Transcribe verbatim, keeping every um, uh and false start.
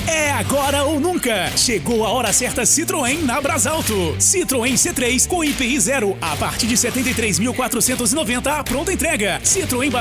É agora ou nunca. Chegou a hora certa Citroën na Brasalto. Citroën C três com I P I zero a partir de setenta e três mil quatrocentos e noventa a pronta entrega. Citroën